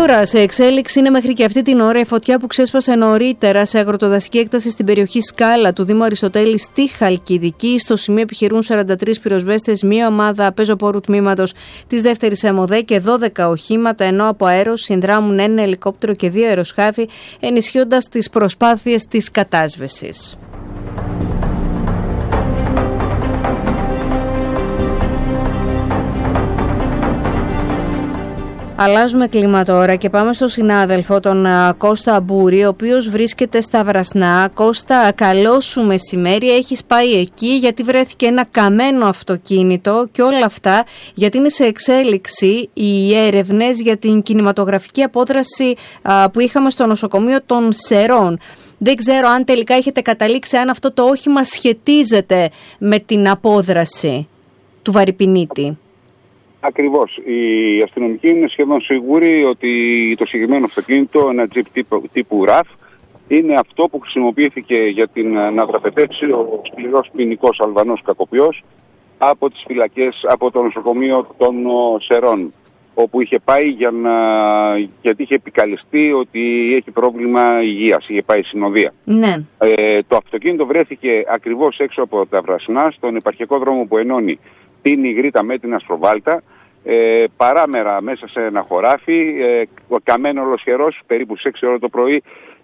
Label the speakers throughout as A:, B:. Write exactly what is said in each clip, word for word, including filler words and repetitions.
A: Τώρα, σε εξέλιξη είναι μέχρι και αυτή την ώρα η φωτιά που ξέσπασε νωρίτερα σε αγροτοδασική έκταση στην περιοχή Σκάλα του Δήμου Αριστοτέλη στη Χαλκιδική. Στο σημείο επιχειρούν σαράντα τρεις πυροσβέστες, μία ομάδα πεζοπόρου τμήματος της δεύτερης ΕΜΟΔΕ και δώδεκα οχήματα, ενώ από αέρος συνδράμουν ένα ελικόπτερο και δύο αεροσκάφη, ενισχύοντας τις προσπάθειες της κατάσβεσης. Αλλάζουμε κλίμα τώρα και πάμε στον συνάδελφο, τον Κώστα Μπούρη, ο οποίος βρίσκεται στα Βρασνά. Κώστα, καλό σου μεσημέρι. Έχεις πάει εκεί γιατί βρέθηκε ένα καμένο αυτοκίνητο και όλα αυτά γιατί είναι σε εξέλιξη οι έρευνες για την κινηματογραφική απόδραση α, που είχαμε στο νοσοκομείο των Σερών. Δεν ξέρω αν τελικά έχετε καταλήξει αν αυτό το όχημα σχετίζεται με την απόδραση του Βαρυπινίτη.
B: Ακριβώς. Οι αστυνομικοί είναι σχεδόν σίγουροι ότι το συγκεκριμένο αυτοκίνητο, ένα τζιπ τύπου, τύπου ραφ, είναι αυτό που χρησιμοποιήθηκε για την, να δραπετεύσει ο σκληρός ποινικός Αλβανός κακοποιός από τις φυλακές, από το νοσοκομείο των Σερών, όπου είχε πάει για να, γιατί είχε επικαλεστεί ότι έχει πρόβλημα υγείας, είχε πάει συνοδεία.
A: Ναι.
B: Ε, το αυτοκίνητο βρέθηκε ακριβώς έξω από τα Βρασνά, στον επαρχιακό δρόμο που ενώνει την Ιγρήτα με την Αστροβάλτα, ε, παράμερα μέσα σε ένα χωράφι, ε, καμένο ολοσχερός, περίπου στις έξι ώρα το πρωί.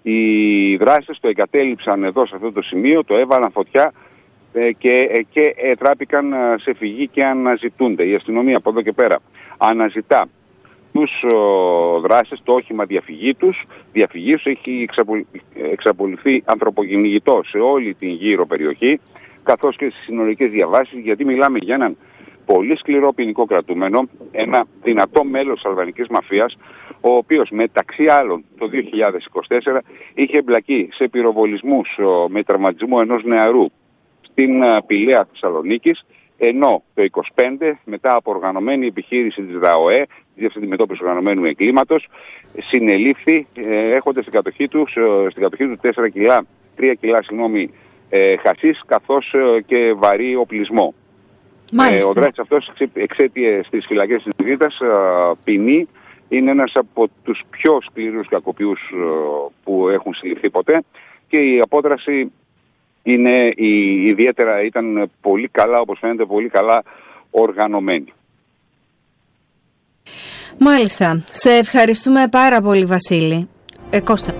B: Οι δράστες το εγκατέλειψαν εδώ σε αυτό το σημείο, το έβαλαν φωτιά ε, και, ε, και ε, τράπηκαν σε φυγή και αναζητούνται. Η αστυνομία από εδώ και πέρα αναζητά τους ο, δράστες, το όχημα διαφυγή τους. Διαφυγής έχει εξαπολυθεί ανθρωποκυνηγητό σε όλη την γύρω περιοχή, καθώς και στις συνολικές διαβάσεις, γιατί μιλάμε για έναν πολύ σκληρό ποινικό κρατούμενο, ένα δυνατό μέλος της αλβανικής μαφίας, ο οποίος μεταξύ άλλων το δύο χιλιάδες είκοσι τέσσερα είχε εμπλακεί σε πυροβολισμούς με τραυματισμό ενός νεαρού στην Πηλαία Θεσσαλονίκης, ενώ το είκοσι πέντε, μετά από οργανωμένη επιχείρηση της ΔΑΟΕ, της αντιμετώπισης οργανωμένου εγκλήματος, συνελήφθη ε, έχοντας στην κατοχή του, στην κατοχή του τέσσερα κιλά, τρία κιλά συγγνώμη, ε, χασίς, καθώς ε, και βαρύ οπλισμό. Ε, ο δράστης αυτός εξέτειε στις φυλακές της Ιγρήτας ποινή. Είναι ένας από τους πιο σκληρούς κακοποιούς που έχουν συλληφθεί ποτέ και η απόδραση είναι η, ιδιαίτερα ήταν πολύ καλά, όπως φαίνεται, πολύ καλά οργανωμένη.
A: Μάλιστα. Σε ευχαριστούμε πάρα πολύ, Βασίλη. Ε, Κώστα.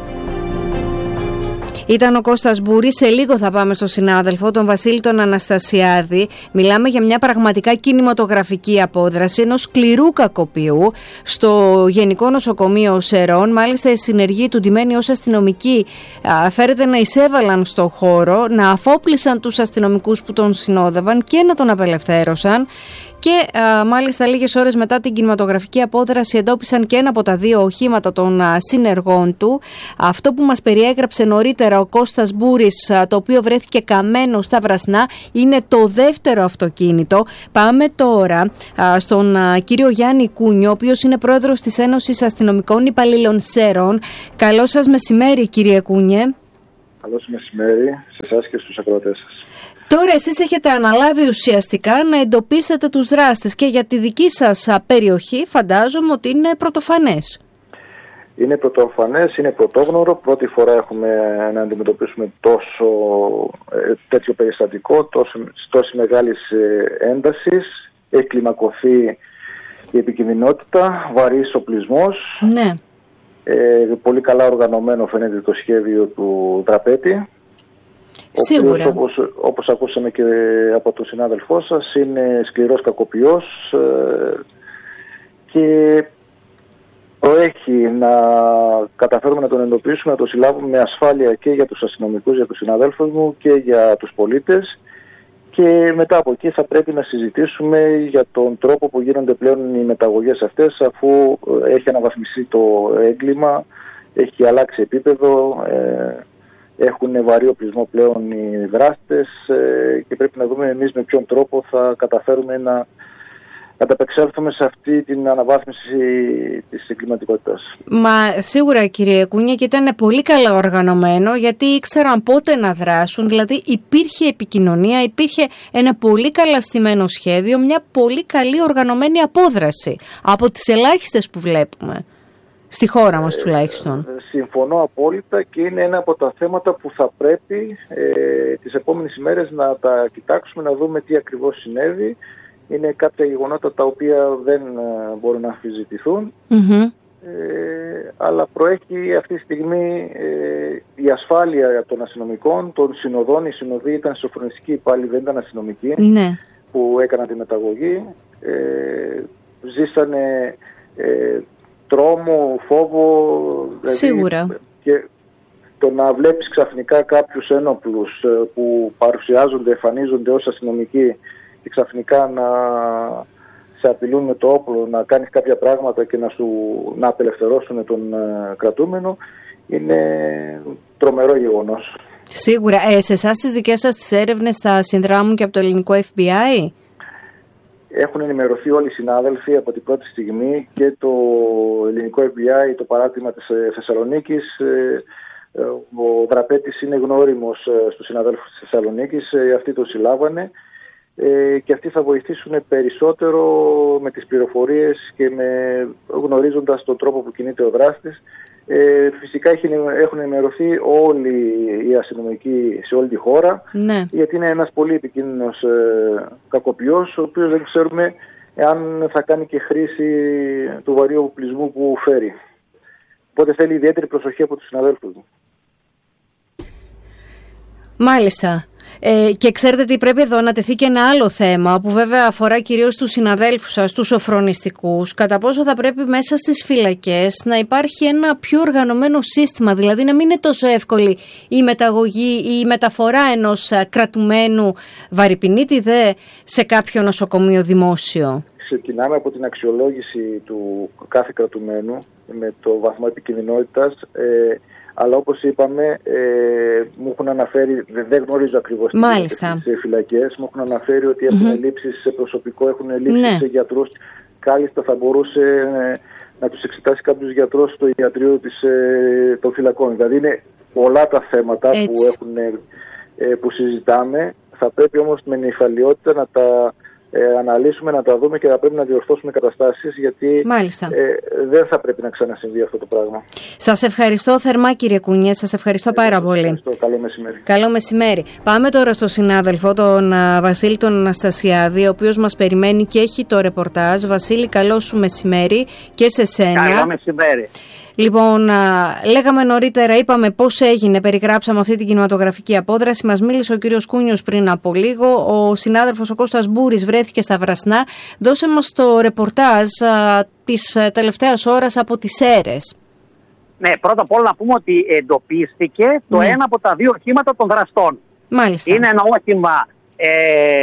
A: Ήταν ο Κώστας Μπούρης. Σε λίγο θα πάμε στον συνάδελφο, τον Βασίλη τον Αναστασιάδη. Μιλάμε για μια πραγματικά κινηματογραφική απόδραση ενός σκληρού κακοποιού στο Γενικό Νοσοκομείο Σερών. Μάλιστα, οι συνεργοί του, ντυμένοι ως αστυνομικοί, φέρεται να εισέβαλαν στο χώρο, να αφόπλησαν τους αστυνομικούς που τον συνόδευαν και να τον απελευθέρωσαν. Και α, μάλιστα λίγες ώρες μετά την κινηματογραφική απόδραση εντόπισαν και ένα από τα δύο οχήματα των α, συνεργών του. Αυτό που μας περιέγραψε νωρίτερα ο Κώστας Μπούρης, α, το οποίο βρέθηκε καμένο στα Βρασνά, είναι το δεύτερο αυτοκίνητο. Πάμε τώρα α, στον α, κύριο Γιάννη Κούνιο, ο οποίος είναι πρόεδρος της Ένωσης Αστυνομικών Υπαλλήλων Σέρων. Καλό σας μεσημέρι, κύριε Κούνιε.
C: Καλό σας μεσημέρι σε εσάς και στους ακροατές σας.
A: Τώρα εσείς έχετε αναλάβει ουσιαστικά να εντοπίσετε τους δράστες και για τη δική σας περιοχή φαντάζομαι ότι είναι πρωτοφανές.
C: Είναι πρωτοφανές, είναι πρωτόγνωρο. Πρώτη φορά έχουμε να αντιμετωπίσουμε τόσο ε, τέτοιο περιστατικό, τόσο, τόσο μεγάλης ε, έντασης. Έχει κλιμακωθεί η επικινδυνότητα, βαρύς οπλισμός.
A: Ναι.
C: Ε, πολύ καλά οργανωμένο φαίνεται το σχέδιο του τραπέτη.
A: Σίγουρα.
C: Όπως, όπως ακούσαμε και από τον συνάδελφό σας, είναι σκληρός κακοποιός ε, και προέχει να καταφέρουμε να τον εντοπίσουμε, να τον συλλάβουμε με ασφάλεια και για τους αστυνομικούς, για τους συναδέλφους μου και για τους πολίτες, και μετά από εκεί θα πρέπει να συζητήσουμε για τον τρόπο που γίνονται πλέον οι μεταγωγές αυτές, αφού έχει αναβαθμιστεί το έγκλημα, έχει αλλάξει επίπεδο, ε, έχουν βαρύ οπλισμό πλέον οι δράστες ε, και πρέπει να δούμε εμείς με ποιον τρόπο θα καταφέρουμε να ανταπεξέλθουμε σε αυτή την αναβάθμιση της εγκληματικότητας.
A: Μα σίγουρα, κύριε Κούνια, και ήταν πολύ καλά οργανωμένο, γιατί ήξεραν πότε να δράσουν, δηλαδή υπήρχε επικοινωνία, υπήρχε ένα πολύ καλά στημένο σχέδιο, μια πολύ καλή οργανωμένη απόδραση από τις ελάχιστες που βλέπουμε. Στη χώρα μας τουλάχιστον.
C: Ε, συμφωνώ απόλυτα και είναι ένα από τα θέματα που θα πρέπει ε, τις επόμενες ημέρες να τα κοιτάξουμε, να δούμε τι ακριβώς συνέβη. Είναι κάποια γεγονότα τα οποία δεν ε, μπορούν να αμφισβητηθούν. Mm-hmm. Ε, αλλά προέχει αυτή τη στιγμή ε, η ασφάλεια των αστυνομικών, των συνοδών. Οι συνοδοί ήταν σοφρονιστικοί, πάλι δεν ήταν αστυνομικοί, ναι, που έκαναν τη μεταγωγή. Ε, ζήσανε ε, τρόμο, φόβο. Δηλαδή, σίγουρα. Και το να βλέπεις ξαφνικά κάποιους ένοπλους ε, που παρουσιάζονται, εμφανίζονται ως αστυνομικοί και ξαφνικά να σε απειλούν με το όπλο, να κάνεις κάποια πράγματα και να, σου, να απελευθερώσουν τον ε, κρατούμενο, είναι τρομερό γεγονός.
A: Σίγουρα. Ε, σε εσάς τις δικές σας τις έρευνες θα συνδράμουν και από το ελληνικό εφ μπι άι?
C: Έχουν ενημερωθεί όλοι οι συνάδελφοι από την πρώτη στιγμή, και το ελληνικό εφ μπι άι, το παράδειγμα της Θεσσαλονίκης. Ε, ο Δραπέτης είναι γνώριμος στους συναδέλφους της Θεσσαλονίκης, ε, αυτοί το συλλάβανε. Ε, και αυτοί θα βοηθήσουν περισσότερο με τις πληροφορίες και με, γνωρίζοντας τον τρόπο που κινείται ο δράστης. Ε, φυσικά έχουν ενημερωθεί όλοι οι αστυνομικοί σε όλη τη χώρα, ναι, γιατί είναι ένας πολύ επικίνδυνος ε, κακοποιός, ο οποίος δεν ξέρουμε αν θα κάνει και χρήση του βαρύου οπλισμού που φέρει. Οπότε θέλει ιδιαίτερη προσοχή από τους συναδέλφους του.
A: Μάλιστα. Ε, και ξέρετε τι, πρέπει εδώ να τεθεί και ένα άλλο θέμα που βέβαια αφορά κυρίως τους συναδέλφους σας, τους σοφρονιστικούς, κατά πόσο θα πρέπει μέσα στις φυλακές να υπάρχει ένα πιο οργανωμένο σύστημα, δηλαδή να μην είναι τόσο εύκολη η μεταγωγή ή η μεταφορά ενός κρατουμένου βαρυπινίτη δε σε κάποιο νοσοκομείο δημόσιο.
C: Ξεκινάμε από την αξιολόγηση του κάθε κρατουμένου με το βαθμό επικινδυνότητας. Ε, Αλλά όπως είπαμε, ε, μου έχουν αναφέρει, δεν γνωρίζω ακριβώς τις φυλακές, μου έχουν αναφέρει ότι έχουν mm-hmm. ελλείψεις σε προσωπικό, έχουν ελλείψεις ναι. σε γιατρούς. Κάλλιστα θα μπορούσε ε, να τους εξετάσει κάποιος γιατρός στο ιατρείο της, ε, των φυλακών. Δηλαδή είναι πολλά τα θέματα που, έχουν, ε, που συζητάμε. Θα πρέπει όμως με νυφαλιότητα να τα Ε, αναλύσουμε, να τα δούμε και θα πρέπει να διορθώσουμε καταστάσεις, γιατί ε, δεν θα πρέπει να ξανασυμβεί αυτό το πράγμα.
A: Σας ευχαριστώ θερμά, κύριε Κούνιε, σας ευχαριστώ πάρα ε, πολύ.
C: Ευχαριστώ. Καλό μεσημέρι.
A: Καλό μεσημέρι. Πάμε τώρα στον συνάδελφο, τον uh, Βασίλη τον Αναστασιάδη, ο οποίος μας περιμένει και έχει το ρεπορτάζ. Βασίλη, καλό σου μεσημέρι και σε σένα.
D: Καλό μεσημέρι.
A: Λοιπόν, α, λέγαμε νωρίτερα, είπαμε πώς έγινε, περιγράψαμε αυτή την κινηματογραφική απόδραση. Μας μίλησε ο κύριος Κούνιος πριν από λίγο. Ο συνάδελφος ο Κώστας Μπούρης βρέθηκε στα Βρασνά. Δώσε μας το ρεπορτάζ α, της α, τελευταίας ώρας από τις Σέρρες.
D: Ναι, πρώτα απ' όλα να πούμε ότι εντοπίστηκε το ναι. ένα από τα δύο οχήματα των δραστών.
A: Μάλιστα.
D: Είναι ένα όχημα ε,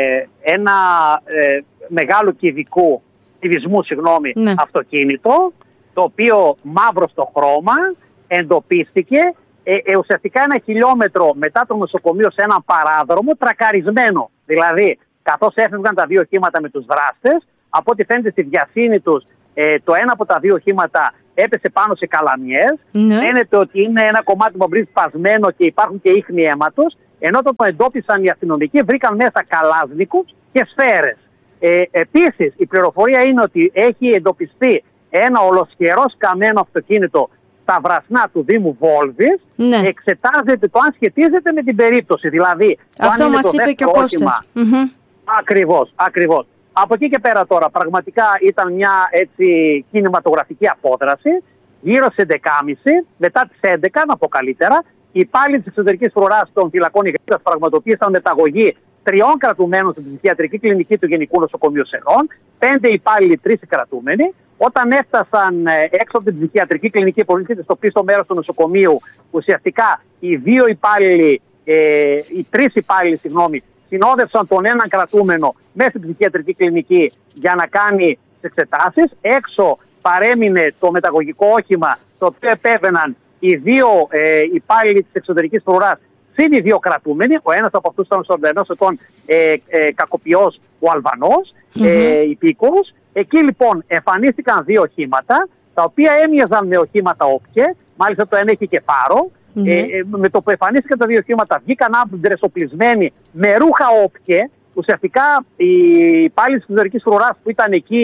D: ένα ε, μεγάλου κυβικού, κυβισμού, συγγνώμη, ναι. αυτοκίνητο, το οποίο μαύρο στο χρώμα εντοπίστηκε ε, ε, ουσιαστικά ένα χιλιόμετρο μετά το νοσοκομείο σε έναν παράδρομο τρακαρισμένο. Δηλαδή, καθώς έφευγαν τα δύο οχήματα με τους δράστες, από ό,τι φαίνεται στη βιασύνη τους, ε, το ένα από τα δύο οχήματα έπεσε πάνω σε καλαμιές. Ναι. Φαίνεται ότι είναι ένα κομμάτι μπομπρί σπασμένο και υπάρχουν και ίχνη αίματος, ενώ το εντόπισαν οι αστυνομικοί, βρήκαν μέσα καλάζνικους και σφαίρες. Ε, επίσης, η πληροφορία είναι ότι έχει εντοπιστεί ένα ολοσχερός καμένο αυτοκίνητο στα Βρασνά του Δήμου Βόλβης. Ναι. Εξετάζεται το αν σχετίζεται με την περίπτωση. Δηλαδή,
A: αυτό
D: αν
A: μας είπε και ο Κώστας. Mm-hmm.
D: Ακριβώς, ακριβώς. Από εκεί και πέρα τώρα, πραγματικά ήταν μια έτσι κινηματογραφική απόδραση. Γύρω στις έντεκα και μισή, μετά τις έντεκα, να πω καλύτερα, οι υπάλληλοι της εξωτερικής φρουράς των φυλακών Ιγρήτας πραγματοποίησαν μεταγωγή τριών κρατουμένων στην ψυχιατρική κλινική του Γενικού Νοσοκομείου Σερών, πέντε υπάλληλοι, τρεις κρατούμενοι. Όταν έφτασαν έξω από την ψυχιατρική κλινική πολίτη στο πίσω μέρος του νοσοκομείου, ουσιαστικά οι δύο υπάλληλοι, ε, οι τρεις υπάλληλοι, συγγνώμη, συνόδευσαν τον έναν κρατούμενο μέσα στην ψυχιατρική κλινική για να κάνει τις εξετάσεις. Έξω παρέμεινε το μεταγωγικό όχημα, το οποίο επέβαιναν οι δύο ε, υπάλληλοι της εξωτερικής φρουράς, συν οι δύο κρατούμενοι. Ο ένας από αυτούς ήταν ο σαράντα ενός ετών ε, ε, κακοποιός, ο Αλβανός, mm-hmm. ε, υπήκος. Εκεί λοιπόν εμφανίστηκαν δύο οχήματα, τα οποία έμοιαζαν με οχήματα όπκε, μάλιστα το ένα είχε και φάρο. Mm-hmm. Ε, ε, με το που εμφανίστηκαν τα δύο οχήματα, βγήκαν άντρες οπλισμένοι με ρούχα όπκε. Ουσιαστικά οι υπάλληλοι της εξωτερικής φρουράς που ήταν εκεί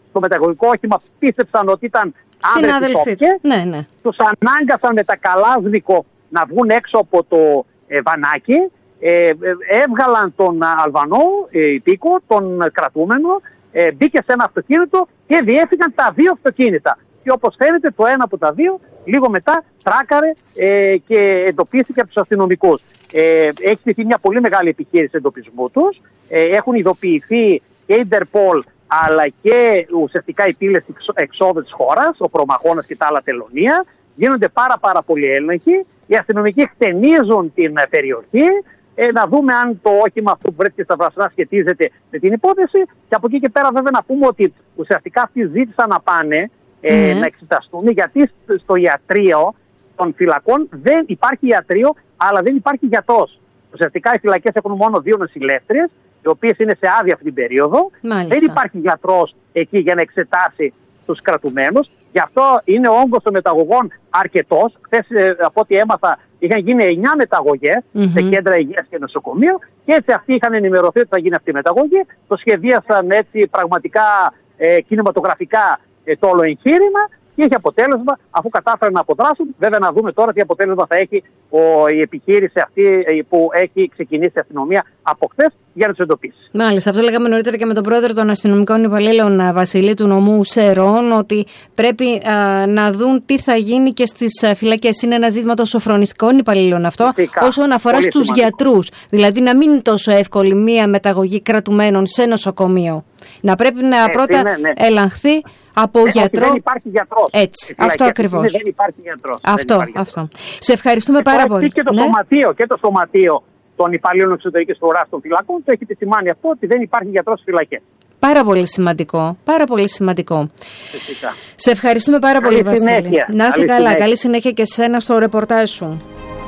D: στο μεταγωγικό όχημα πίστεψαν ότι ήταν
A: συνάδελφοι. Ναι, ναι.
D: Τους ανάγκασαν με τα καλάζνικο να βγουν έξω από το ε, βανάκι. Ε, έβγαλαν τον Αλβανό ε, υπήκο, τον κρατούμενο, ε, μπήκε σε ένα αυτοκίνητο και διέφυγαν τα δύο αυτοκίνητα. Και όπως φαίνεται το ένα από τα δύο λίγο μετά τράκαρε ε, και εντοπίστηκε από τους αστυνομικούς. Ε, έχει στηθεί μια πολύ μεγάλη επιχείρηση εντοπισμού τους. Ε, έχουν ειδοποιηθεί και η Interpol αλλά και ουσιαστικά οι πύλες εξόδου της χώρας, ο Προμαχώνας και τα άλλα τελωνία. Γίνονται πάρα πάρα πολλοί έλεγχοι. Οι αστυνομικοί χτενίζουν την περιοχή. Ε, να δούμε αν το όχημα αυτό που βρίσκεται στα Βρασινά σχετίζεται με την υπόθεση. Και από εκεί και πέρα, βέβαια, να πούμε ότι ουσιαστικά αυτοί ζήτησαν να πάνε ε, mm. να εξεταστούν, γιατί στο ιατρείο των φυλακών δεν υπάρχει ιατρείο, αλλά δεν υπάρχει γιατρός. Ουσιαστικά οι φυλακές έχουν μόνο δύο νοσηλεύτριες, οι οποίες είναι σε άδεια αυτή την περίοδο. Μάλιστα. Δεν υπάρχει γιατρός εκεί για να εξετάσει τους κρατουμένους. Γι' αυτό είναι ο όγκος των μεταγωγών αρκετός. Χθες, ε, από ό,τι έμαθα, είχαν γίνει εννιά μεταγωγές mm-hmm. σε κέντρα υγείας και νοσοκομείο, και έτσι αυτοί είχαν ενημερωθεί ότι θα γίνει αυτή η μεταγωγή. Το σχεδίασαν έτσι πραγματικά ε, κινηματογραφικά ε, το όλο εγχείρημα και είχε αποτέλεσμα, αφού κατάφεραν να αποδράσουν. Βέβαια, να δούμε τώρα τι αποτέλεσμα θα έχει ο, η επιχείρηση αυτή ε, που έχει ξεκινήσει η αστυνομία από χθες για να τους εντοπίσει. Μάλιστα,
A: αυτό λέγαμε νωρίτερα και με τον πρόεδρο των αστυνομικών υπαλλήλων, Βασίλη, του νομού Σερών, ότι πρέπει α, να δουν τι θα γίνει και στις φυλακές. Είναι ένα ζήτημα των σοφρονιστικών υπαλλήλων αυτό, Φυσικά. όσον αφορά στους γιατρούς. Δηλαδή, να μην είναι τόσο εύκολη μία μεταγωγή κρατουμένων σε νοσοκομείο. Να πρέπει να ε, πρώτα ναι, ναι. ελεγχθεί από
D: ε,
A: γιατρό.
D: Δεν υπάρχει γιατρός.
A: Έτσι, αυτό ακριβώς.
D: Δεν υπάρχει γιατρός.
A: Αυτό,
D: υπάρχει
A: αυτό. Γιατρός. Σε ευχαριστούμε
D: και
A: πάρα πολύ.
D: Και το,
A: ναι.
D: σωματείο, και το σωματείο των υπαλλήλων εξωτερικής φοράς των φυλακών το έχει επισημάνει αυτό, ότι δεν υπάρχει γιατρός στις φυλακές.
A: Πάρα πολύ σημαντικό. Πάρα πολύ σημαντικό.
D: Φυσικά.
A: Σε ευχαριστούμε πάρα
D: Καλή
A: πολύ,
D: συνέχεια.
A: Βασίλη. Να είσαι καλά.
D: Συνέχεια.
A: Καλή συνέχεια και σε ένα στο ρεπορτάζ σου.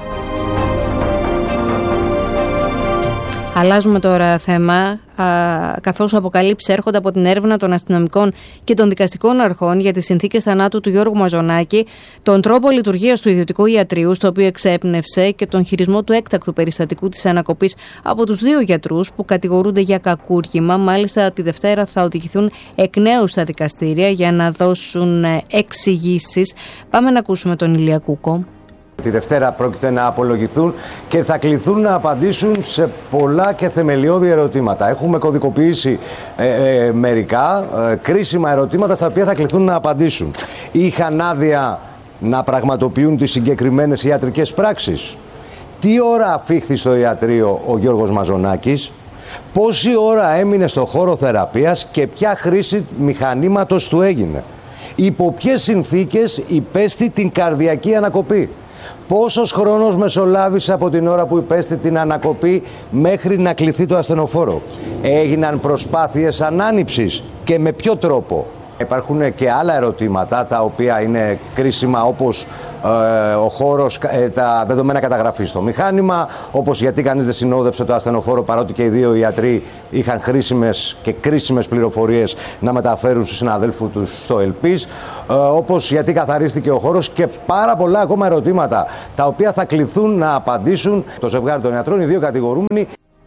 A: Αλλάζουμε τώρα θέμα, καθώς αποκαλύψεις έρχονται από την έρευνα των αστυνομικών και των δικαστικών αρχών για τις συνθήκες θανάτου του Γιώργου Μαζονάκη, τον τρόπο λειτουργίας του ιδιωτικού ιατρείου, στο οποίο εξέπνευσε, και τον χειρισμό του έκτακτου περιστατικού της ανακοπής από τους δύο γιατρούς που κατηγορούνται για κακούργημα. Μάλιστα, τη Δευτέρα θα οδηγηθούν εκ νέου στα δικαστήρια για να δώσουν εξηγήσεις. Πάμε να ακούσουμε τον Ηλία Κούκο.
E: Τη Δευτέρα πρόκειται να απολογηθούν και θα κληθούν να απαντήσουν σε πολλά και θεμελιώδη ερωτήματα. Έχουμε κωδικοποιήσει ε, ε, μερικά ε, κρίσιμα ερωτήματα στα οποία θα κληθούν να απαντήσουν. Είχαν άδεια να πραγματοποιούν τις συγκεκριμένες ιατρικές πράξεις? Τι ώρα αφήχθη στο ιατρείο ο Γιώργος Μαζονάκης? Πόση ώρα έμεινε στο χώρο θεραπείας και ποια χρήση μηχανήματος του έγινε? Υπό ποιες συνθήκες υπέστη την καρδιακή ανακοπή? Πόσος χρόνος μεσολάβησε από την ώρα που υπέστη την ανακοπή μέχρι να κληθεί το ασθενοφόρο? Έγιναν προσπάθειες ανάνυψης και με ποιο τρόπο? Υπάρχουν και άλλα ερωτήματα τα οποία είναι κρίσιμα, όπως ε, ο χώρος, ε, τα δεδομένα καταγραφής στο μηχάνημα, όπως γιατί κανείς δεν συνόδευσε το ασθενοφόρο παρότι και οι δύο ιατροί είχαν χρήσιμες και κρίσιμες πληροφορίες να μεταφέρουν στους συναδέλφους τους στο ΕΛΠΙΣ, ε, όπως γιατί καθαρίστηκε ο χώρος και πάρα πολλά ακόμα ερωτήματα τα οποία θα κληθούν να απαντήσουν το ζευγάρι των ιατρών, οι δύο κατηγορούμενοι.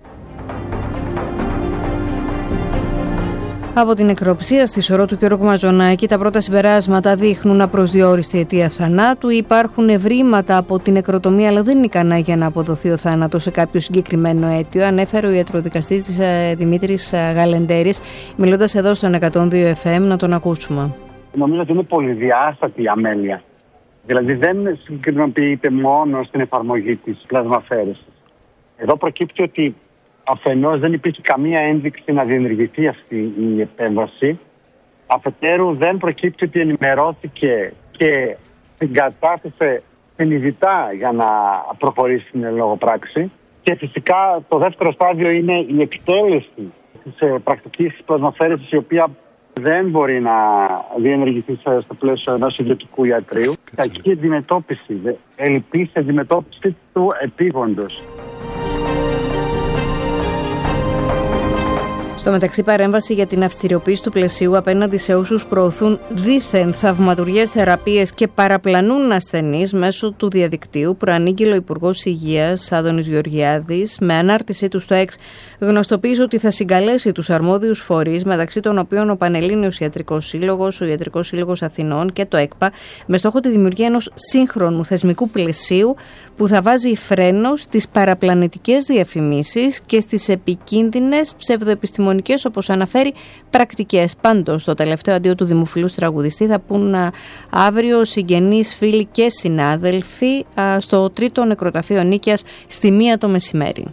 A: Από την νεκροψία στη σωρό του Γιώργου Μαζονάκη, τα πρώτα συμπεράσματα δείχνουν απροσδιόριστη αιτία θανάτου. Υπάρχουν ευρήματα από την νεκροτομία, αλλά δεν είναι ικανά για να αποδοθεί ο θάνατος σε κάποιο συγκεκριμένο αίτιο, ανέφερε ο ιατροδικαστής της Δημήτρης Γαλεντέρης, μιλώντας εδώ στον εκατόν δύο εφ εμ. Να τον ακούσουμε.
F: Νομίζω ότι είναι πολυδιάστατη η αμέλεια. Δηλαδή δεν συγκεκριμενοποιείται μόνο στην εφαρμογή της πλασμαφέρεσης. Εδώ προκύπτει ότι αφενός δεν υπήρχε καμία ένδειξη να διενεργηθεί αυτή η επέμβαση. Αφετέρου δεν προκύπτει ότι ενημερώθηκε και την κατάθεσε συνειδητά για να προχωρήσει στην λόγω πράξη. Και φυσικά το δεύτερο στάδιο είναι η εκτέλεση της πρακτικής πλασμαφέρεσης, η οποία δεν μπορεί να διενεργηθεί στο πλαίσιο ενός ιδιωτικού ιατρείου. Κακή αντιμετώπιση, ελλειπής αντιμετώπιση του επίγοντος.
A: Στο μεταξύ, παρέμβαση για την αυστηριοποίηση του πλαισίου απέναντι σε όσους προωθούν δήθεν θαυματουργές θεραπείες και παραπλανούν ασθενείς μέσω του διαδικτύου, προανήγγειλε ο Υπουργός Υγείας Άδωνης Γεωργιάδης. Με ανάρτησή του στο X, γνωστοποίησε ότι θα συγκαλέσει τους αρμόδιους φορείς, μεταξύ των οποίων ο Πανελλήνιος Ιατρικός Σύλλογος, ο Ιατρικός Σύλλογος Αθηνών και το ΕΚΠΑ, με στόχο τη δημιουργία ενός σύγχρονου θεσμικού πλαισίου που θα βάζει φρένο στις παραπλανητικές διαφημίσεις και στις επικίνδυνες ψευδοεπιστημονικές, όπως αναφέρει, πρακτικές. Πάντως, το τελευταίο αντίο του δημοφιλούς τραγουδιστή θα πούν αύριο συγγενείς, φίλοι και συνάδελφοι στο τρίτο νεκροταφείο Νίκαιας στη μία το μεσημέρι.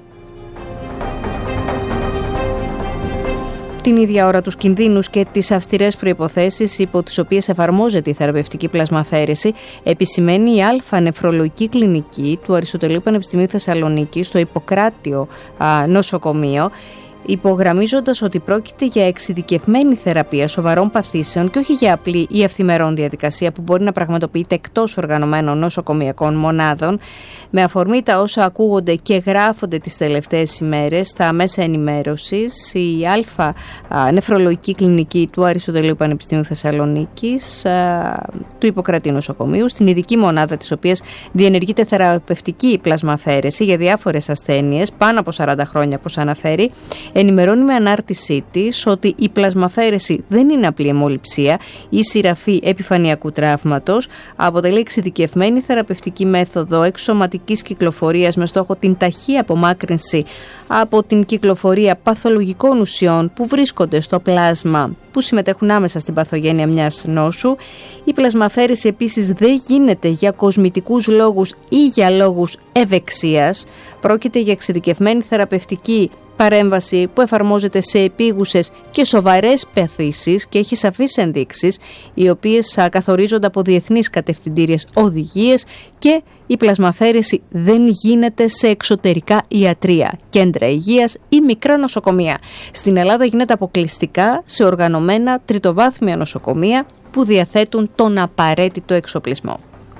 A: Την ίδια ώρα, τους κινδύνους και τις αυστηρές προϋποθέσεις υπό τις οποίες εφαρμόζεται η θεραπευτική πλασμαφέρεση επισημαίνει η Α Νεφρολογική Κλινική του Αριστοτελείου Πανεπιστημίου Θεσσαλονίκης στο Ιπποκράτιο α, νοσοκομείο, υπογραμμίζοντας ότι πρόκειται για εξειδικευμένη θεραπεία σοβαρών παθήσεων και όχι για απλή ή ευθυμερών διαδικασία που μπορεί να πραγματοποιείται εκτός οργανωμένων νοσοκομειακών μονάδων. Με αφορμή τα όσα ακούγονται και γράφονται τις τελευταίες ημέρες στα μέσα ενημέρωσης, η Α Νεφρολογική Κλινική του Αριστοτελείου Πανεπιστημίου Θεσσαλονίκης, του Ιπποκρατίου νοσοκομείου, στην ειδική μονάδα της οποίας διενεργείται θεραπευτική πλασμαφέρεση για διάφορες ασθένειες, πάνω από σαράντα χρόνια, όπως αναφέρει, ενημερώνει με ανάρτησή της ότι η πλασμαφέρεση δεν είναι απλή αιμοληψία ή σειραφή επιφανειακού τραύματος, αποτελεί εξειδικευμένη θεραπευτική μέθοδο εξωματικής κυκλοφορίας με στόχο την ταχύ απομάκρυνση από την κυκλοφορία παθολογικών ουσιών που βρίσκονται στο πλάσμα που συμμετέχουν άμεσα στην παθογένεια μιας νόσου. Η πλασμαφέρεση επίσης δεν γίνεται για κοσμητικούς λόγους ή για λόγους ευεξίας. Πρόκειται για εξειδικευμένη θεραπευτική παρέμβαση που εφαρμόζεται σε επίγουσες και σοβαρές παθήσεις και έχει σαφείς ενδείξεις, οι οποίες καθορίζονται από διεθνείς κατευθυντήριες οδηγίες, και η πλασμαφέρεση δεν γίνεται σε εξωτερικά ιατρεία, κέντρα υγείας ή μικρά νοσοκομεία. Στην Ελλάδα γίνεται αποκλειστικά σε οργανωμένα τριτοβάθμια νοσοκομεία που διαθέτουν τον απαραίτητο εξοπλισμό.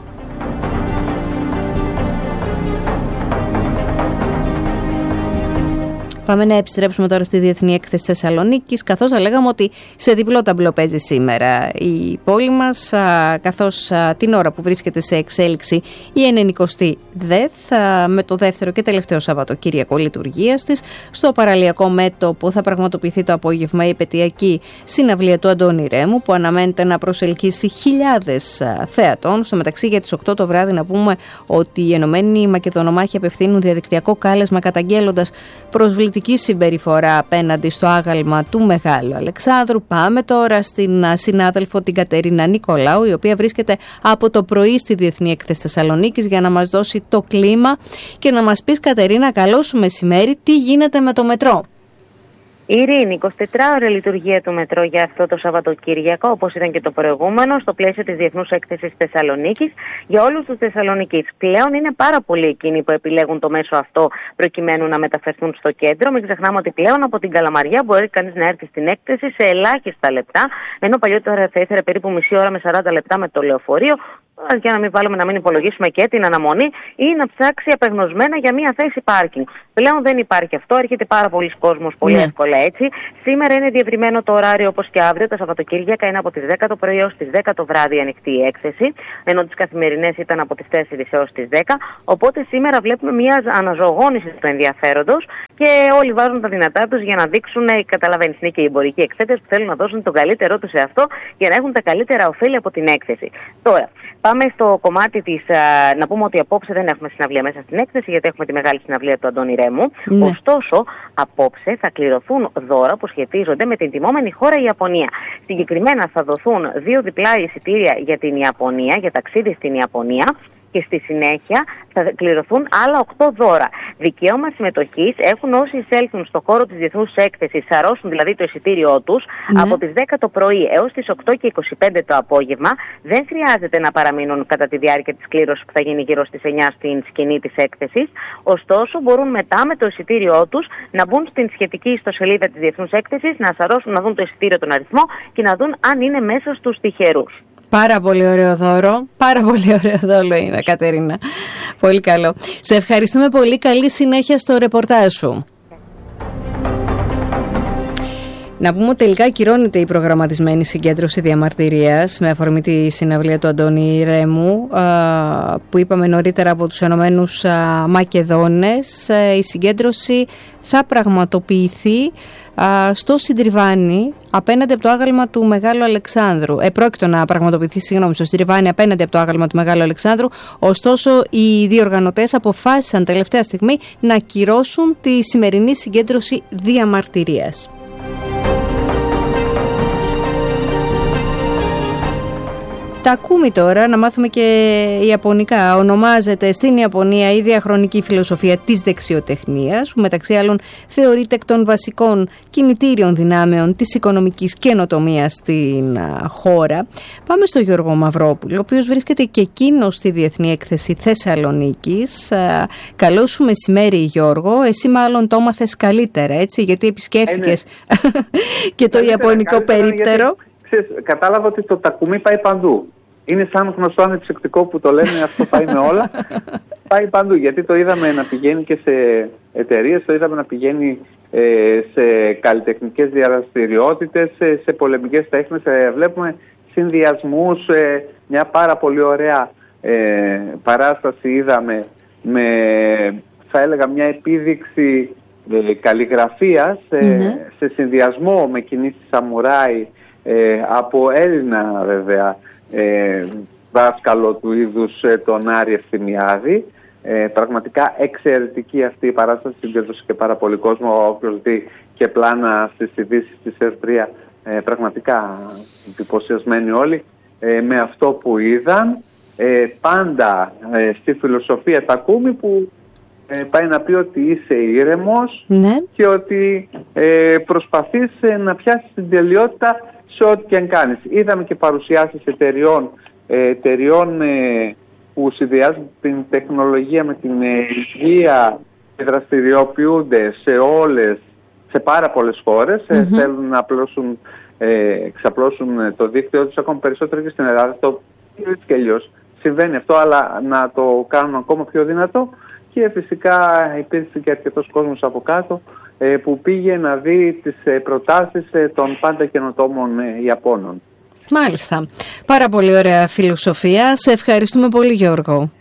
A: Πάμε να επιστρέψουμε τώρα στη Διεθνή Έκθεση Θεσσαλονίκης, καθώς θα λέγαμε ότι σε διπλό ταμπλό παίζει σήμερα η πόλη μας, καθώς την ώρα που βρίσκεται σε εξέλιξη η ενενηκοστή ΔΕΘ, με το δεύτερο και τελευταίο Σαββατοκύριακο λειτουργίας της. Στο παραλιακό μέτωπο θα πραγματοποιηθεί το απόγευμα η επετειακή συναυλία του Αντώνη Ρέμου, που αναμένεται να προσελκύσει χιλιάδες θεατών. Στο μεταξύ, για τις οκτώ το βράδυ να πούμε ότι οι Ενωμένοι Μακεδονομάχοι απευθύνουν διαδικτυακό κάλεσμα καταγγέλλοντας προσβλητική συμπεριφορά απέναντι στο άγαλμα του Μεγάλου Αλεξάνδρου. Πάμε τώρα στην συνάδελφο την Κατερίνα Νικολάου, η οποία βρίσκεται από το πρωί στη Διεθνή Έκθεση Θεσσαλονίκης για να μας δώσει το κλίμα και να μας πεις, Κατερίνα, καλό σου μεσημέρι, τι γίνεται με το μετρό.
G: Ειρήνη, εικοσιτετράωρη λειτουργία του μετρό για αυτό το Σαββατοκύριακο, όπως ήταν και το προηγούμενο, στο πλαίσιο της Διεθνούς Έκθεσης Θεσσαλονίκης, για όλους τους Θεσσαλονικείς. Πλέον είναι πάρα πολλοί εκείνοι που επιλέγουν το μέσο αυτό προκειμένου να μεταφερθούν στο κέντρο. Μην ξεχνάμε ότι πλέον από την Καλαμαριά μπορεί κανείς να έρθει στην έκθεση σε ελάχιστα λεπτά, ενώ παλιότερα θα ήθελε περίπου μισή ώρα με σαράντα λεπτά με το λεωφορείο, για να μην βάλουμε να μην υπολογίσουμε και την αναμονή, ή να ψάξει απεγνωσμένα για μια θέση πάρκινγκ. Πλέον δεν υπάρχει αυτό, έρχεται πάρα πολλοί κόσμος πολύ yeah. εύκολα έτσι. Σήμερα είναι διευρυμένο το ωράριο, όπως και αύριο. Τα Σαββατοκύριακα είναι από τις δέκα το πρωί έως τις δέκα το βράδυ ανοιχτή η έκθεση, ενώ τις καθημερινές ήταν από τις τέσσερις έως τις δέκα. Οπότε σήμερα βλέπουμε μια αναζωογόνηση του ενδιαφέροντος και όλοι βάζουν τα δυνατά τους για να δείξουν, καταλαβαίνεις, είναι και οι εμπορικοί εκθέτες που θέλουν να δώσουν τον καλύτερό τους σε αυτό για να έχουν τα καλύτερα ωφέλη από την έκθεση. Τώρα, πάμε στο κομμάτι της. Να πούμε ότι απόψε δεν έχουμε συναυλία μέσα στην έκθεση, γιατί έχουμε τη μεγάλη συναυλία του Αντώνη Ρέμου. Ναι. Ωστόσο, απόψε θα κληρωθούν δώρα που σχετίζονται με την τιμόμενη χώρα Ιαπωνία. Συγκεκριμένα θα δοθούν δύο διπλά εισιτήρια για την Ιαπωνία, για ταξίδι στην Ιαπωνία. Και στη συνέχεια θα κληρωθούν άλλα οκτώ δώρα. Δικαίωμα συμμετοχής έχουν όσοι εισέλθουν στο χώρο της Διεθνούς Έκθεσης, σαρώσουν δηλαδή το εισιτήριό τους, ναι. από τις δέκα το πρωί έως τις οκτώ και είκοσι πέντε το απόγευμα. Δεν χρειάζεται να παραμείνουν κατά τη διάρκεια της κλήρωσης που θα γίνει γύρω στις εννιά στην σκηνή της έκθεσης. Ωστόσο, μπορούν μετά με το εισιτήριό τους να μπουν στην σχετική ιστοσελίδα της Διεθνούς Έκθεσης, να σαρώσουν, να δουν το εισιτήριο, τον αριθμό και να δουν αν είναι μέσα στους τυχερούς.
A: Πάρα πολύ ωραίο δώρο. Πάρα πολύ ωραίο δώρο είναι, Κατερίνα. Πολύ καλό. Σε ευχαριστούμε πολύ. Καλή συνέχεια στο ρεπορτάζ σου. Να πούμε ότι τελικά ακυρώνεται η προγραμματισμένη συγκέντρωση διαμαρτυρίας με αφορμή τη συναυλία του Αντώνη Ρέμου που είπαμε νωρίτερα από τους Ενωμένους Μακεδόνες. Η συγκέντρωση θα πραγματοποιηθεί στο Συντριβάνι απέναντι από το άγαλμα του Μεγάλου Αλεξάνδρου. Ε, πρόκειτο να πραγματοποιηθεί, συγγνώμη, στο Συντριβάνι απέναντι από το άγαλμα του Μεγάλου Αλεξάνδρου. Ωστόσο, οι διοργανωτές αποφάσισαν τελευταία στιγμή να ακυρώσουν τη σημερινή συγκέντρωση διαμαρτυρίας. Τα ακούμε τώρα, να μάθουμε και ιαπωνικά. Ονομάζεται στην Ιαπωνία η διαχρονική φιλοσοφία της δεξιοτεχνίας, που μεταξύ άλλων θεωρείται εκ των βασικών κινητήριων δυνάμεων της οικονομικής καινοτομίας στην χώρα. Πάμε στο Γιώργο Μαυρόπουλο, ο οποίος βρίσκεται και εκείνος στη Διεθνή Έκθεση Θεσσαλονίκης. Καλό σου μεσημέρι, Γιώργο. Εσύ μάλλον το έμαθες καλύτερα, έτσι, γιατί επισκέφθηκες και το ιαπωνικό περίπτερο.
H: Κατάλαβα ότι το τακουμί πάει παντού. Είναι σαν γνωστό ανεψυκτικό που το λένε αυτό πάει με όλα. Πάει παντού, γιατί το είδαμε να πηγαίνει και σε εταιρείες, το είδαμε να πηγαίνει ε, σε καλλιτεχνικές δραστηριότητες, σε, σε πολεμικές τέχνες. Ε, βλέπουμε συνδυασμούς, ε, μια πάρα πολύ ωραία ε, παράσταση είδαμε με, θα έλεγα, μια επίδειξη ε, καλλιγραφίας ε, mm-hmm. σε συνδυασμό με κινήσεις σαμουράι, Ε, από Έλληνα βέβαια ε, δάσκαλο του είδους ε, τον Άρη Ευθυμιάδη. Ε, πραγματικά εξαιρετική αυτή η παράσταση, συγκέντρωσε και πάρα πολύ κόσμο. Όποιος δει και πλάνα στις ειδήσεις της ΕΡΤ τρία, ε, πραγματικά εντυπωσιασμένοι όλοι ε, με αυτό που είδαν. Ε, πάντα ε, στη φιλοσοφία τακούμι που ε, πάει να πει ότι είσαι ήρεμος, ναι, και ότι ε, προσπαθείς ε, να πιάσεις την τελειότητα σε ό,τι και αν κάνεις. Είδαμε και παρουσιάσεις εταιριών, εταιριών ε, που συνδυάζουν την τεχνολογία με την ε, υγεία και δραστηριοποιούνται σε όλες, σε πάρα πολλές χώρες. Mm-hmm. Ε, θέλουν να απλώσουν, ε, εξαπλώσουν το δίκτυο τους ακόμα περισσότερο και στην Ελλάδα. Το έτσι και αλλιώς συμβαίνει αυτό, αλλά να το κάνουν ακόμα πιο δυνατό. Και φυσικά υπήρξε και αρκετός κόσμος από κάτω που πήγε να δει τις προτάσεις των πάντα καινοτόμων Ιαπώνων.
A: Μάλιστα. Πάρα πολύ ωραία φιλοσοφία. Σε ευχαριστούμε πολύ, Γιώργο.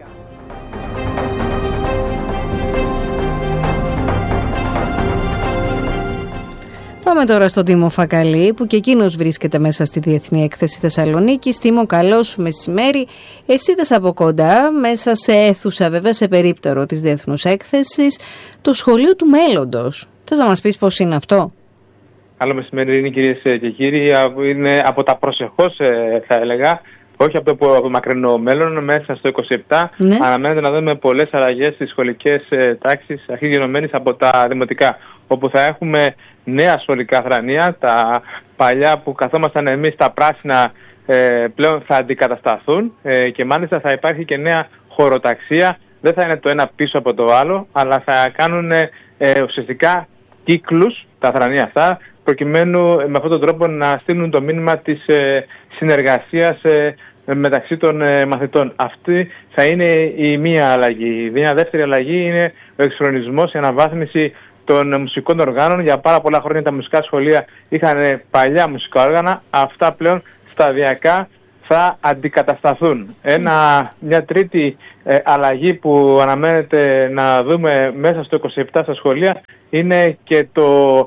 A: Πάμε τώρα στον Τίμο Φακαλή, που και εκείνος βρίσκεται μέσα στη Διεθνή Έκθεση Θεσσαλονίκης. Τίμο, καλό σου μεσημέρι. Εσύ είδες από κοντά, μέσα σε αίθουσα βέβαια, σε περίπτερο της Διεθνούς Έκθεσης, το Σχολείο του Μέλλοντος. Θες να μας πεις πώς είναι αυτό?
I: Καλό μεσημέρι, είναι, κυρίες και κύριοι. Είναι από τα προσεχώς, θα έλεγα, όχι από το, από το μακρινό μέλλον. Μέσα στο είκοσι επτά, ναι, αναμένεται να δούμε πολλές αλλαγές στις σχολικές τάξεις, αρχής από τα δημοτικά, όπου θα έχουμε νέα σχολικά θρανία. Τα παλιά που καθόμασταν εμείς, τα πράσινα, ε, πλέον θα αντικατασταθούν ε, και μάλιστα θα υπάρχει και νέα χωροταξία. Δεν θα είναι το ένα πίσω από το άλλο, αλλά θα κάνουν ε, ουσιαστικά κύκλους τα θρανία αυτά, προκειμένου με αυτόν τον τρόπο να στείλουν το μήνυμα της ε, συνεργασίας ε, μεταξύ των ε, μαθητών. Αυτή θα είναι η μία αλλαγή. Η μία δεύτερη αλλαγή είναι ο εξυγχρονισμός, η αναβάθμιση των μουσικών οργάνων. Για πάρα πολλά χρόνια τα μουσικά σχολεία είχαν παλιά μουσικά όργανα. Αυτά πλέον σταδιακά θα αντικατασταθούν. Ένα, μια τρίτη ε, αλλαγή που αναμένεται να δούμε μέσα στο είκοσι επτά στα σχολεία είναι και το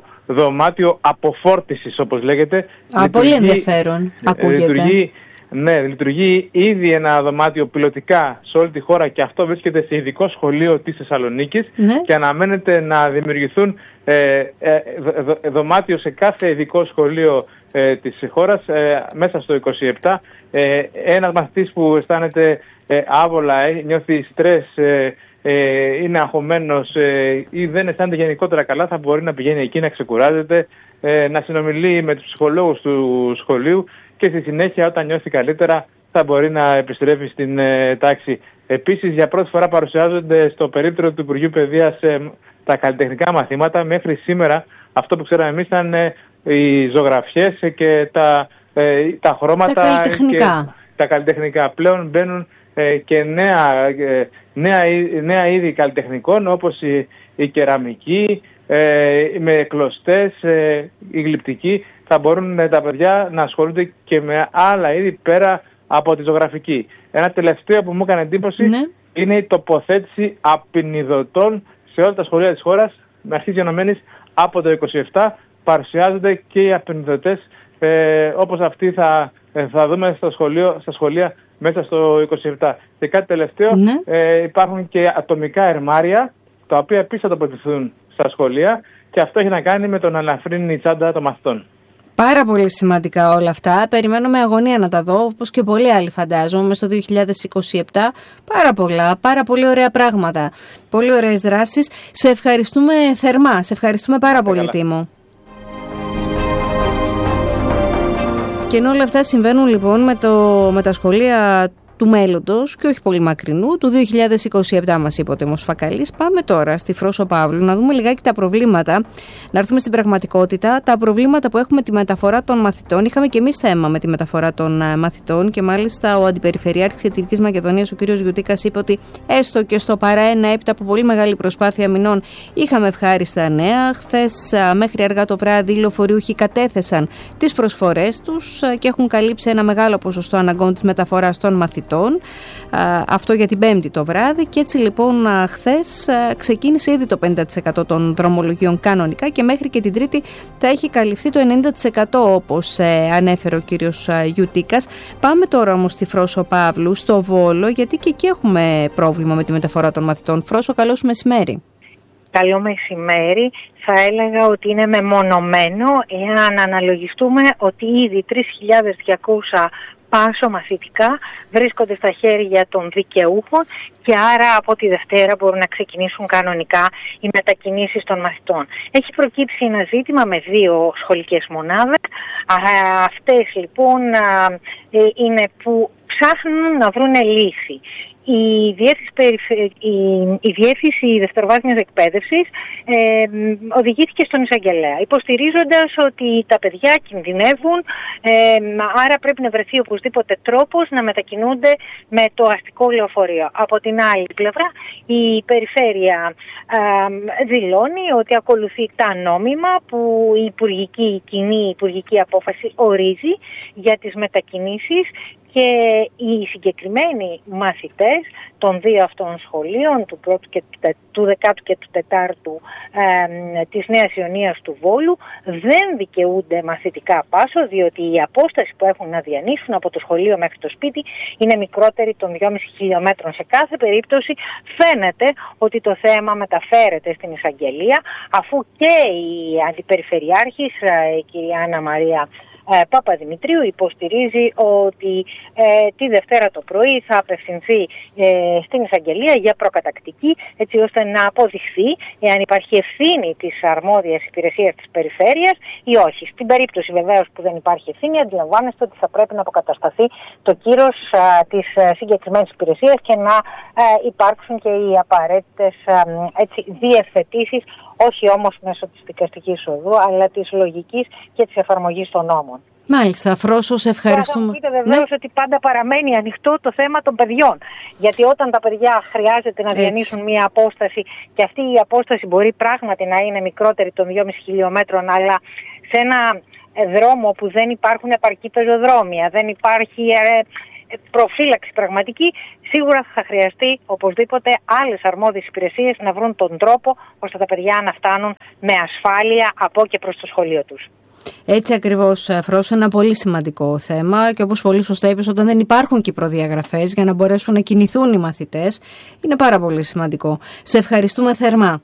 I: δωμάτιο αποφόρτισης, όπως λέγεται.
A: Α, πολύ ενδιαφέρον. Ακούγεται.
I: Λειτουργεί, ναι, λειτουργεί ήδη ένα δωμάτιο πιλωτικά σε όλη τη χώρα και αυτό βρίσκεται σε ειδικό σχολείο της Θεσσαλονίκης, ναι, και αναμένεται να δημιουργηθούν ε, ε, δω, δωμάτιο σε κάθε ειδικό σχολείο ε, της χώρας ε, μέσα στο είκοσι επτά. Ε, ένας μαθητής που αισθάνεται ε, άβολα, ε, νιώθει στρες, ε, ε, είναι αγχωμένος ε, ή δεν αισθάνεται γενικότερα καλά, θα μπορεί να πηγαίνει εκεί να ξεκουράζεται, ε, να συνομιλεί με τους ψυχολόγους του σχολείου και στη συνέχεια όταν νιώθει καλύτερα θα μπορεί να επιστρέφει στην ε, τάξη. Επίσης, για πρώτη φορά παρουσιάζονται στο περίπτερο του Υπουργείου Παιδείας ε, τα καλλιτεχνικά μαθήματα. Μέχρι σήμερα αυτό που ξέραμε εμείς ήταν ε, οι ζωγραφιές και τα, ε, τα χρώματα,
A: τα καλλιτεχνικά.
I: Και τα καλλιτεχνικά. Πλέον μπαίνουν ε, και νέα, ε, νέα, νέα είδη καλλιτεχνικών, όπως η, η κεραμική, ε, με κλωστές, ε, οι γλυπτικοί, θα μπορούν ε, τα παιδιά να ασχολούνται και με άλλα είδη πέρα από τη ζωγραφική. Ένα τελευταίο που μου έκανε εντύπωση ναι. είναι η τοποθέτηση απεινιδωτών σε όλα τα σχολεία της χώρας, με αρχής γενομένης από το είκοσι επτά παρουσιάζονται και οι απεινιδωτές ε, όπως αυτοί θα, ε, θα δούμε στο σχολείο, στα σχολεία μέσα στο είκοσι επτά. Και κάτι τελευταίο, ναι. ε, υπάρχουν και ατομικά ερμάρια, τα οποία επίσης θα τοποθετηθούν στα σχολεία και αυτό έχει να κάνει με το να ελαφρύνει η τσάντα των μαθητών.
A: Πάρα πολύ σημαντικά όλα αυτά. Περιμένω με αγωνία να τα δω, όπως και πολλοί άλλοι φαντάζομαι, μες στο δύο χιλιάδες είκοσι επτά. Πάρα πολλά, πάρα πολύ ωραία πράγματα. Πολύ ωραίες δράσεις. Σε ευχαριστούμε θερμά. Σε ευχαριστούμε πάρα πολύ, καλά. Τίμο. Και ενώ όλα αυτά συμβαίνουν λοιπόν με, το, με τα σχολεία του μέλλοντος και όχι πολύ μακρινού, του δύο χιλιάδες είκοσι επτά μας είπε ο Τίμος Φακαλής. Πάμε τώρα στη Φρόσο Παύλου να δούμε λιγάκι τα προβλήματα, να έρθουμε στην πραγματικότητα, τα προβλήματα που έχουμε τη μεταφορά των μαθητών. Είχαμε και εμείς θέμα με τη μεταφορά των uh, μαθητών και μάλιστα ο Αντιπεριφερειάρχης Κεντρικής Μακεδονίας, ο κ. Γιουτίκας, είπε ότι έστω και στο παρά ένα έπειτα από πολύ μεγάλη προσπάθεια μηνών είχαμε ευχάριστα νέα. Χθες uh, μέχρι αργά το βράδυ οι λεωφορείουχοι κατέθεσαν τις προσφορές τους uh, και έχουν καλύψει ένα μεγάλο ποσοστό αναγκών της μεταφοράς των μαθητών. Αυτό για την Πέμπτη το βράδυ και έτσι λοιπόν χθες ξεκίνησε ήδη το πενήντα τοις εκατό των δρομολογίων κανονικά και μέχρι και την Τρίτη θα έχει καλυφθεί το ενενήντα τοις εκατό όπως ανέφερε ο κύριος Γιουτίκας. Πάμε τώρα όμως στη Φρόσο Παύλου, στο Βόλο, γιατί και εκεί έχουμε πρόβλημα με τη μεταφορά των μαθητών. Φρόσο, καλό σου μεσημέρι.
J: Καλό μεσημέρι. Θα έλεγα ότι είναι μεμονωμένο εάν αναλογιστούμε ότι ήδη τρεις χιλιάδες διακόσια πάσο μαθητικά βρίσκονται στα χέρια των δικαιούχων και άρα από τη Δευτέρα μπορούν να ξεκινήσουν κανονικά οι μετακινήσεις των μαθητών. Έχει προκύψει ένα ζήτημα με δύο σχολικές μονάδες. Αυτές λοιπόν είναι που ψάχνουν να βρουν λύση. Η διεύθυνση, η, η διεύθυνση δευτεροβάθμιας εκπαίδευσης ε, οδηγήθηκε στον εισαγγελέα, υποστηρίζοντας ότι τα παιδιά κινδυνεύουν, ε, άρα πρέπει να βρεθεί οπωσδήποτε τρόπος να μετακινούνται με το αστικό λεωφορείο. Από την άλλη πλευρά, η περιφέρεια ε, δηλώνει ότι ακολουθεί τα νόμιμα που η υπουργική, η κοινή υπουργική απόφαση ορίζει για τις μετακινήσεις. Και οι συγκεκριμένοι μαθητές των δύο αυτών σχολείων, του, πρώτου και του, του δεκάτου και του τετάρτου ε, της Νέας Ιωνίας του Βόλου, δεν δικαιούνται μαθητικά πάσο, διότι η απόσταση που έχουν να διανύσουν από το σχολείο μέχρι το σπίτι είναι μικρότερη των δυόμισι χιλιόμετρων. Σε κάθε περίπτωση φαίνεται ότι το θέμα μεταφέρεται στην εισαγγελία, αφού και η Αντιπεριφερειάρχης, η κυρία Άννα Μαρία Ε, Παπαδημητρίου, υποστηρίζει ότι ε, τη Δευτέρα το πρωί θα απευθυνθεί ε, στην εισαγγελία για προκατακτική, έτσι ώστε να αποδειχθεί εάν υπάρχει ευθύνη της αρμόδιας υπηρεσίας της περιφέρειας ή όχι. Στην περίπτωση βεβαίως που δεν υπάρχει ευθύνη, αντιλαμβάνεστε ότι θα πρέπει να αποκατασταθεί το κύρος α, της α, συγκεκριμένης υπηρεσίας και να α, υπάρξουν και οι απαραίτητες α, έτσι, διευθετήσεις, όχι όμως μέσω της δικαστικής οδού, αλλά της λογικής και της εφαρμογής των νόμων.
A: Μάλιστα, Φρόσο, σε ευχαριστούμε.
J: Θα πείτε βεβαίως ναι. ότι πάντα παραμένει ανοιχτό το θέμα των παιδιών. Γιατί όταν τα παιδιά χρειάζεται να Έτσι. διανύσουν μία απόσταση και αυτή η απόσταση μπορεί πράγματι να είναι μικρότερη των δυόμισι χιλιόμετρων, αλλά σε ένα δρόμο που δεν υπάρχουν επαρκή πεζοδρόμια, δεν υπάρχει ε, προφύλαξη πραγματική, σίγουρα θα χρειαστεί οπωσδήποτε άλλες αρμόδιες υπηρεσίες να βρουν τον τρόπο ώστε τα παιδιά να φτάνουν με ασφάλεια από και προς το σχολείο τους.
A: Έτσι ακριβώς, Φρόσο, ένα πολύ σημαντικό θέμα και όπως πολύ σωστά είπες, όταν δεν υπάρχουν και προδιαγραφές για να μπορέσουν να κινηθούν οι μαθητές, είναι πάρα πολύ σημαντικό. Σε ευχαριστούμε θερμά.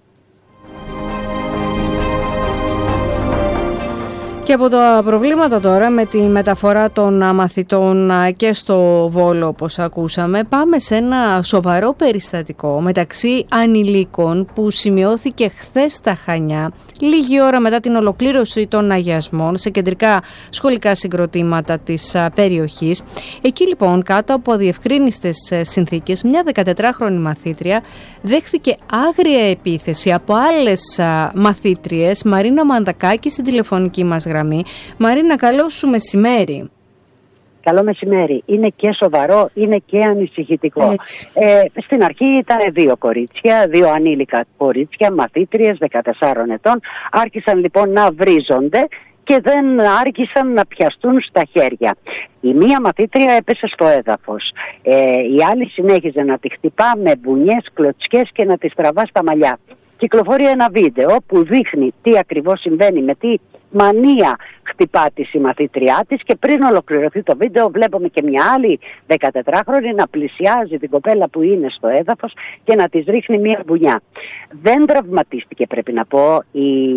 A: Και από τα προβλήματα τώρα με τη μεταφορά των μαθητών και στο Βόλο, όπως ακούσαμε, πάμε σε ένα σοβαρό περιστατικό μεταξύ ανηλίκων που σημειώθηκε χθες στα Χανιά, λίγη ώρα μετά την ολοκλήρωση των αγιασμών σε κεντρικά σχολικά συγκροτήματα της περιοχής. Εκεί λοιπόν, κάτω από αδιευκρίνιστες συνθήκες, μια δεκατετράχρονη μαθήτρια δέχθηκε άγρια επίθεση από άλλες μαθήτριες. Μαρίνα Μανδακάκη στην τηλεφωνική μας γραμμή. Μαρίνα, καλό σου μεσημέρι.
K: καλό μεσημέρι. Είναι και σοβαρό, είναι και ανησυχητικό. Ε, στην αρχή ήταν δύο κορίτσια, δύο ανήλικα κορίτσια, μαθήτριες δεκατεσσάρων ετών. Άρχισαν λοιπόν να βρίζονται και δεν άρχισαν να πιαστούν στα χέρια. Η μία μαθήτρια έπεσε στο έδαφος. Ε, η άλλη συνέχιζε να τη χτυπά με μπουνιές, κλωτσιές και να τη τραβά στα μαλλιά. Κυκλοφορεί ένα βίντεο που δείχνει τι ακριβώς συμβαίνει, με τι μανία χτυπά τη η μαθήτριά της, και πριν ολοκληρωθεί το βίντεο βλέπουμε και μια άλλη δεκατετράχρονη να πλησιάζει την κοπέλα που είναι στο έδαφος και να της ρίχνει μια μπουνιά. Δεν τραυματίστηκε, πρέπει να πω, η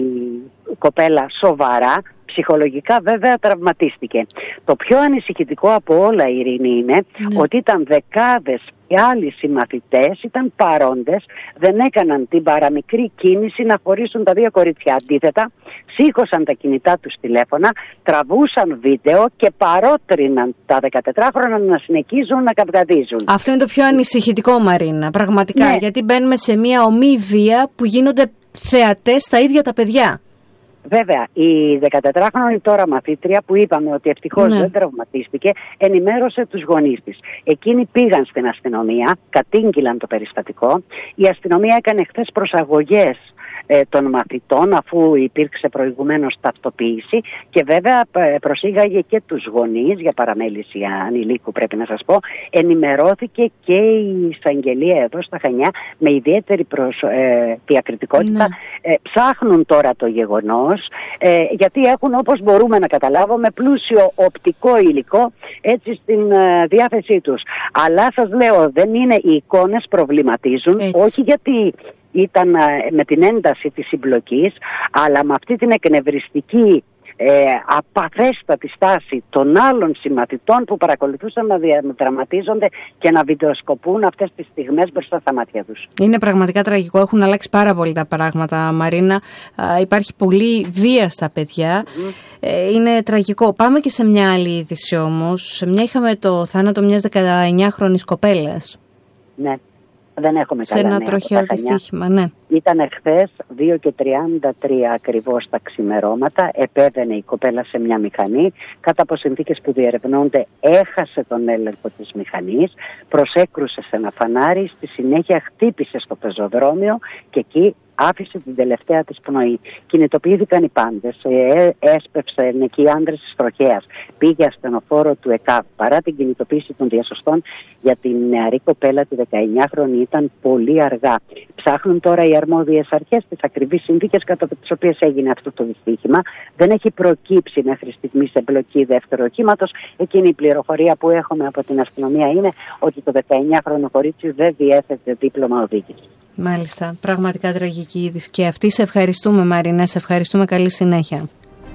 K: κοπέλα σοβαρά. Ψυχολογικά βέβαια τραυματίστηκε. Το πιο ανησυχητικό από όλα, Ειρήνη, είναι ναι. ότι ήταν δεκάδες και άλλοι συμμαθητές, ήταν παρόντες, δεν έκαναν την παραμικρή κίνηση να χωρίσουν τα δύο κορίτσια. Αντίθετα, σήκωσαν τα κινητά τους τηλέφωνα, τραβούσαν βίντεο και παρότριναν τα δεκατετράχρονα να συνεχίζουν να καυγαδίζουν.
A: Αυτό είναι το πιο ανησυχητικό, Μαρίνα, πραγματικά, ναι. γιατί μπαίνουμε σε μια ομή βία που γίνονται θεατές τα ίδια τα παιδιά.
K: Βέβαια, η δεκατετράχρονη τώρα μαθήτρια, που είπαμε ότι ευτυχώς ναι. δεν τραυματίστηκε, ενημέρωσε τους γονείς της. Εκείνοι πήγαν στην αστυνομία, κατήγγειλαν το περιστατικό. Η αστυνομία έκανε χθες προσαγωγές ε, των μαθητών, αφού υπήρξε προηγουμένως ταυτοποίηση, και βέβαια προσήγαγε και τους γονείς για παραμέληση ανηλίκου, πρέπει να σας πω. Ενημερώθηκε και η εισαγγελία εδώ στα Χανιά με ιδιαίτερη προσ, ε, διακριτικότητα. Ναι. Ε, ψάχνουν τώρα το γεγονός, ε, γιατί έχουν, όπως μπορούμε να καταλάβουμε, πλούσιο οπτικό υλικό έτσι στην ε, διάθεσή τους. Αλλά σας λέω, δεν είναι, οι εικόνες προβληματίζουν, έτσι. όχι γιατί ήταν με την ένταση της συμπλοκής, αλλά με αυτή την εκνευριστική ε, απαθέστατη στάση των άλλων συμμαθητών που παρακολουθούσαν να διαδραματίζονται και να βιντεοσκοπούν αυτές τις στιγμές μπροστά στα μάτια τους.
A: Είναι πραγματικά τραγικό. Έχουν αλλάξει πάρα πολύ τα πράγματα, Μαρίνα. Α, υπάρχει πολύ βία στα παιδιά. Mm. Ε, είναι τραγικό. Πάμε και σε μια άλλη είδηση όμως. Σε μια είχαμε το θάνατο μιας δεκαεννιάχρονης κοπέλας.
K: Ναι. Δεν έχουμε
A: σε ένα τροχαίο δυστύχημα, ναι.
K: Ήταν εχθές δύο και τριάντα τρία ακριβώς τα ξημερώματα. Επέβαινε η κοπέλα σε μια μηχανή. Κατά από συνθήκες που διερευνώνται έχασε τον έλεγχο της μηχανής. Προσέκρουσε σε ένα φανάρι. Στη συνέχεια χτύπησε στο πεζοδρόμιο και εκεί άφησε την τελευταία της πνοή. Κινητοποιήθηκαν οι πάντες. Ε, έσπευσαν εκεί οι άντρες της τροχέας. Πήγε ασθενοφόρο του ΕΚΑΒ. Παρά την κινητοποίηση των διασωστών για την νεαρή κοπέλα, τη δεκαεννιάχρονη, ήταν πολύ αργά. Ψάχνουν τώρα οι αρμόδιες αρχές τις ακριβείς συνθήκες κατά τις οποίες έγινε αυτό το δυστύχημα. Δεν έχει προκύψει μέχρι στιγμής εμπλοκή δεύτερου οχήματος. Εκείνη η πληροφορία που έχουμε από την αστυνομία είναι ότι το δεκαεννιάχρονο κορίτσι δεν διέθετε δίπλωμα οδήγησης.
A: Μάλιστα. Πραγματικά τραγική είδηση και αυτή. Σε ευχαριστούμε, Μαρίνα. Σε ευχαριστούμε. Καλή συνέχεια.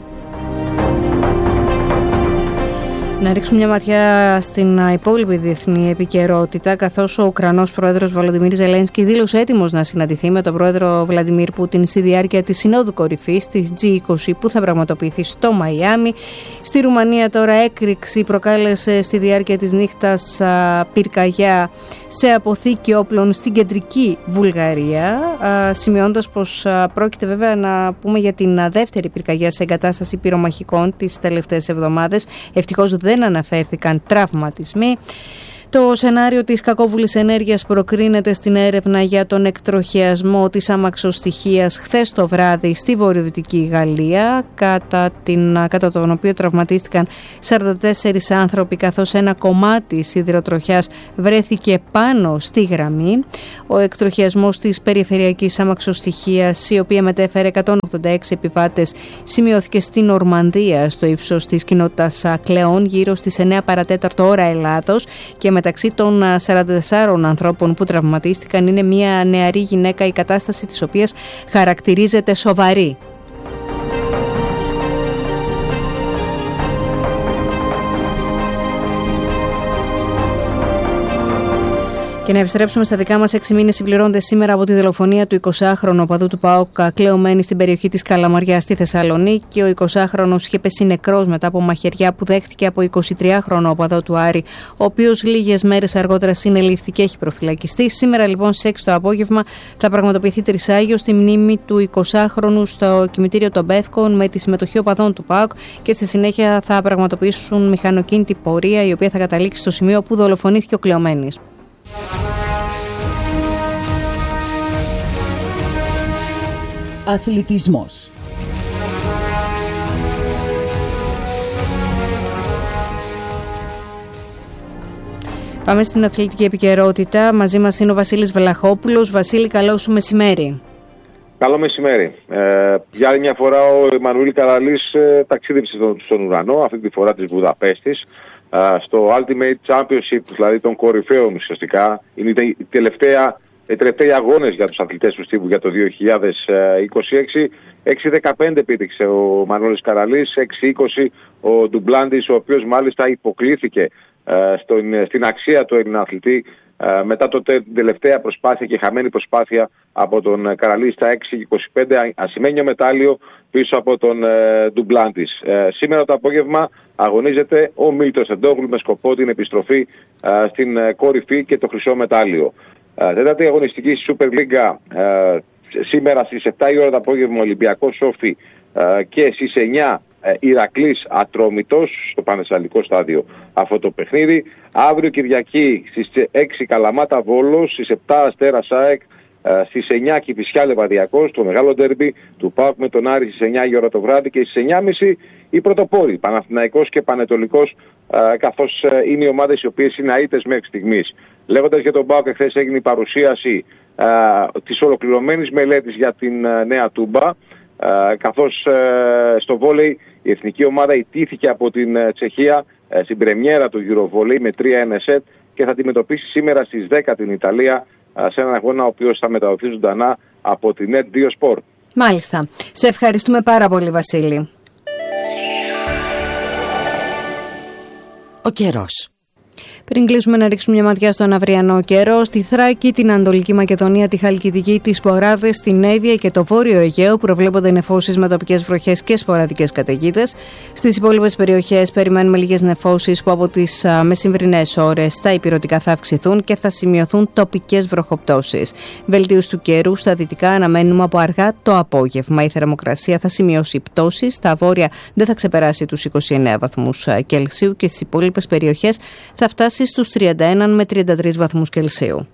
A: Να ρίξουμε μια ματιά στην υπόλοιπη διεθνή επικαιρότητα, καθώς ο Ουκρανός πρόεδρος Βολοντιμίρ Ζελένσκι δήλωσε έτοιμος να συναντηθεί με τον πρόεδρο Βλαντιμίρ Πούτιν στη διάρκεια της Συνόδου Κορυφής της τζι είκοσι που θα πραγματοποιηθεί στο Μαϊάμι. Στη Ρουμανία τώρα έκρηξη προκάλεσε στη διάρκεια της νύχτας α, πυρκαγιά σε αποθήκη όπλων στην κεντρική Βουλγαρία, α, σημειώντας πως α, πρόκειται βέβαια να πούμε για την δεύτερη πυρκαγιά σε εγκατάσταση πυρομαχικών τις τελευταίες εβδομάδες. Ευτυχώς δεν αναφέρθηκαν τραυματισμοί. Το σενάριο της κακόβουλης ενέργειας προκρίνεται στην έρευνα για τον εκτροχιασμό της αμαξοστοιχείας χθες το βράδυ στη βορειοδυτική Γαλλία, κατά, την, κατά τον οποίο τραυματίστηκαν σαράντα τέσσερις άνθρωποι, καθώς ένα κομμάτι σιδηροτροχιάς βρέθηκε πάνω στη γραμμή. Ο εκτροχιασμός της περιφερειακής αμαξοστοιχείας, η οποία μετέφερε εκατόν ογδόντα έξι επιβάτες, σημειώθηκε στην Ορμανδία, στο ύψος της κοινότητας Κλεών, γύρω στις εννέα παρατέταρτο ώρα Ελλάδος, και μεταξύ των σαράντα τεσσάρων ανθρώπων που τραυματίστηκαν είναι μια νεαρή γυναίκα, η κατάσταση της οποίας χαρακτηρίζεται σοβαρή. Και να επιστρέψουμε στα δικά μας. Έξι μήνες συμπληρώνονται σήμερα από τη δολοφονία του εικοσάχρονου οπαδού του ΠΑΟΚ, κλεωμένη στην περιοχή της Καλαμαριάς στη Θεσσαλονίκη. Ο εικοσάχρονος είχε πέσει νεκρός μετά από μαχαιριά που δέχτηκε από εικοσιτριάχρονο οπαδό του Άρη, ο οποίος λίγες μέρες αργότερα συνελήφθη και έχει προφυλακιστεί. Σήμερα λοιπόν στις έξι το απόγευμα θα πραγματοποιηθεί τρισάγιο στη μνήμη του εικοσάχρονου στο κημητήριο των Πεύκων με τη συμμετοχή οπαδών του ΠΑΟΚ και στη συνέχεια θα πραγματοποιήσουν μηχανοκίνητη πορεία η οποία θα καταλήξει στο σημείο που δολοφονήθηκε ο κλεωμένης.
L: Αθλητισμός.
A: Πάμε στην αθλητική επικαιρότητα. Μαζί μας είναι ο Βασίλης Βλαχόπουλος. Βασίλη, καλό σου μεσημέρι.
M: Καλό μεσημέρι. Ε, για άλλη μια φορά ο Εμμανουήλ Καραλής ε, ταξίδεψε στον, στον ουρανό, αυτή τη φορά της Βουδαπέστης, ε, στο Ultimate Championship, δηλαδή των κορυφαίων ουσιαστικά. Είναι η τελευταία, οι τελευταίοι αγώνες για τους αθλητές του Στίβου για το δύο χιλιάδες είκοσι έξι. έξι δεκαπέντε πήδηξε ο Μανώλης Καραλής, έξι είκοσι ο Ντουμπλάντης, ο οποίος μάλιστα υποκλήθηκε ε, στον, στην αξία του Έλληνα αθλητή Uh, μετά το τε, την τελευταία προσπάθεια και χαμένη προσπάθεια από τον Καραλή στα έξι είκοσι πέντε, ασημένιο μετάλλιο πίσω από τον uh, Ντουμπλάντης. Uh, σήμερα το απόγευμα αγωνίζεται ο Μίλτος Εντόγλου με σκοπό την επιστροφή uh, στην uh, κορυφή και το χρυσό μετάλλιο. Uh, τέταρτη αγωνιστική στη Super League, uh, σήμερα στις επτά η ώρα το απόγευμα Ολυμπιακός Σόφι uh, και στις εννιά Ηρακλής Ατρόμητος στο Πανεσσαλικό στάδιο αυτό το παιχνίδι. Αύριο Κυριακή στις έξι Καλαμάτα Βόλος, στις επτά Αστέρας ΑΕΚ, στις εννιά Κηφισιά Λεβαδιακός, το μεγάλο ντέρμπι του ΠΑΟΚ με τον Άρη στις εννιά η ώρα το βράδυ, και στις εννιά και μισή οι πρωτοπόροι Παναθηναϊκός και Πανετολικός, καθώς είναι οι ομάδες οι οποίες είναι αίτες μέχρι στιγμής. Λέγοντας για τον ΠΑΟΚ, εχθές έγινε η παρουσίαση της ολοκληρωμένης μελέτης για την νέα Τούμπα, καθώς στο βόλεϊ η εθνική ομάδα ιτήθηκε από την Τσεχία στην πρεμιέρα του Eurovόλεϊ με τρία ένα σετ και θα αντιμετωπίσει σήμερα στις δέκα την Ιταλία σε έναν αγώνα ο οποίος θα μεταδοθεί ζωντανά από την Net δύο Sport.
A: Μάλιστα. Σε ευχαριστούμε πάρα πολύ, Βασίλη.
L: Ο καιρός.
A: Πριν κλείσουμε, να ρίξουμε μια ματιά στον αυριανό καιρό. Στη Θράκη, την Ανατολική Μακεδονία, τη Χαλκιδική, τις Ποράδες, την Εύβοια και το Βόρειο Αιγαίο προβλέπονται νεφώσεις με τοπικές βροχές και σποραδικές καταιγίδες. Στις υπόλοιπες περιοχές περιμένουμε λίγες νεφώσεις που από τις μεσημβρινές ώρες τα ηπειρωτικά θα αυξηθούν και θα σημειωθούν τοπικές βροχοπτώσεις. Βελτίωση του καιρού στα δυτικά αναμένουμε από αργά το απόγευμα. Η θερμοκρασία θα σημειώσει πτώσεις. Στα βόρεια δεν θα ξεπεράσει τους είκοσι εννέα βαθμούς Κελσίου και στις υπόλοιπες περιοχές θα φτάσει στους τριάντα ένα με τριάντα τρεις βαθμούς Κελσίου.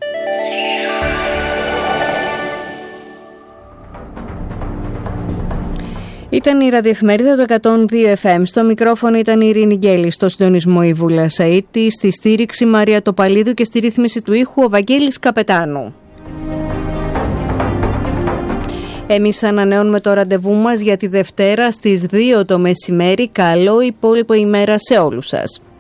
A: Ήταν η ραδιοεφημερίδα του εκατόν δύο εφ εμ. Στο μικρόφωνο ήταν η Ειρήνη Γκέλη, στο συντονισμό η Βούλα Σαΐτη, στη στήριξη Μαρία Τοπαλίδου και στη ρύθμιση του ήχου ο Βαγγέλης Καπετάνου. Εμείς ανανεώνουμε το ραντεβού μας για τη Δευτέρα στις δύο το μεσημέρι. Καλό υπόλοιπο ημέρα σε όλους σας.